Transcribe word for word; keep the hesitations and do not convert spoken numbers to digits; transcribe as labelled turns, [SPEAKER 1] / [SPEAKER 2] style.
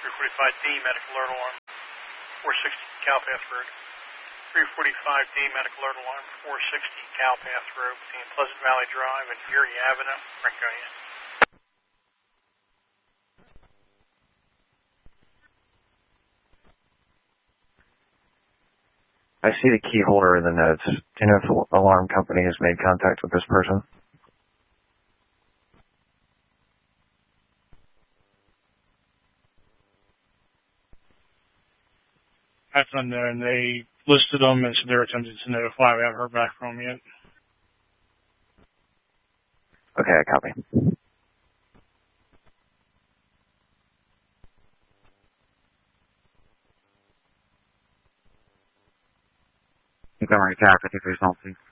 [SPEAKER 1] three forty-five D, medical alert alarm, four sixty Cowpath Road. three forty-five D, medical alert alarm, four sixty Cowpath Road, between Pleasant Valley Drive and Erie Avenue, Franconia.
[SPEAKER 2] I see the key holder in the notes. Do you know if the alarm company has made contact with this person?
[SPEAKER 3] That's unknown. They listed them and said they're attempting to notify. We haven't heard back from them yet.
[SPEAKER 2] Okay, I copy.
[SPEAKER 4] Montgomery Tower, fifty-three Salty.